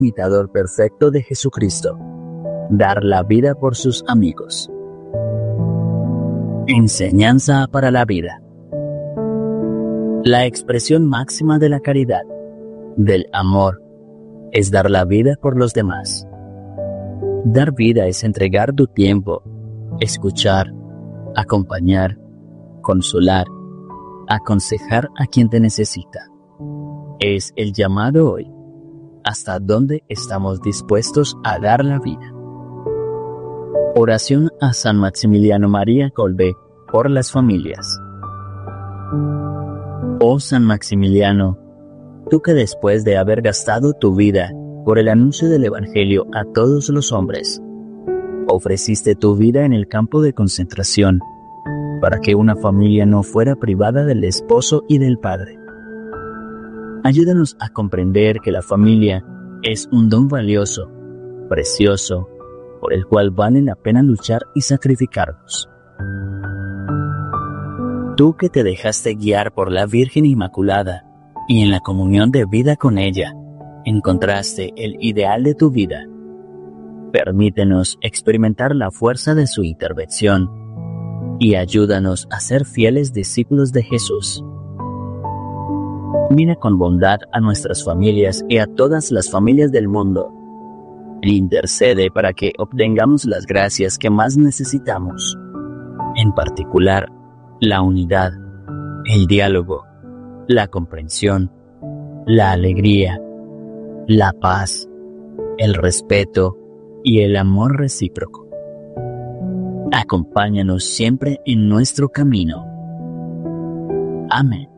imitador perfecto de Jesucristo. Dar la vida por sus amigos. Enseñanza para la vida. La expresión máxima de la caridad, del amor, es dar la vida por los demás. Dar vida es entregar tu tiempo, escuchar, acompañar, consolar, aconsejar a quien te necesita. Es el llamado hoy. ¿Hasta dónde estamos dispuestos a dar la vida? Oración a San Maximiliano María Kolbe por las familias. Oh San Maximiliano, tú que después de haber gastado tu vida por el anuncio del Evangelio a todos los hombres, ofreciste tu vida en el campo de concentración para que una familia no fuera privada del esposo y del padre. Ayúdanos a comprender que la familia es un don valioso, precioso, por el cual vale la pena luchar y sacrificarnos. Tú que te dejaste guiar por la Virgen Inmaculada y en la comunión de vida con ella, encontraste el ideal de tu vida. Permítenos experimentar la fuerza de su intervención y ayúdanos a ser fieles discípulos de Jesús. Mira con bondad a nuestras familias y a todas las familias del mundo. E intercede para que obtengamos las gracias que más necesitamos, en particular, la unidad, el diálogo, la comprensión, la alegría, la paz, el respeto y el amor recíproco. Acompáñanos siempre en nuestro camino. Amén.